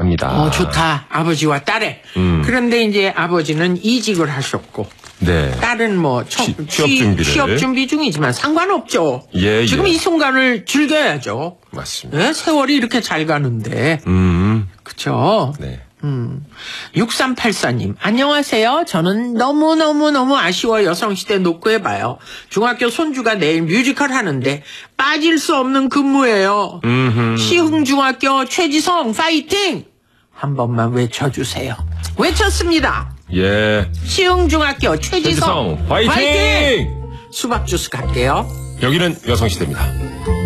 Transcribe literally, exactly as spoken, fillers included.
합니다. 어, 좋다. 아버지와 딸에. 음. 그런데 이제 아버지는 이직을 하셨고, 네. 딸은 뭐 청, 취- 취업 준비를. 취업 준비 중이지만 상관없죠. 예, 지금 예. 이 순간을 즐겨야죠. 맞습니다. 네, 세월이 이렇게 잘 가는데. 음. 그쵸? 네. 음. 육삼팔사님, 안녕하세요. 저는 너무너무너무 아쉬워 여성시대 녹화해봐요. 중학교 손주가 내일 뮤지컬 하는데 빠질 수 없는 근무예요. 음흠. 시흥중학교 최지성 파이팅! 한 번만 외쳐주세요. 외쳤습니다. 예. 시흥중학교 최지성, 최지성, 화이팅! 수박 주스 갈게요. 여기는 여성시대입니다.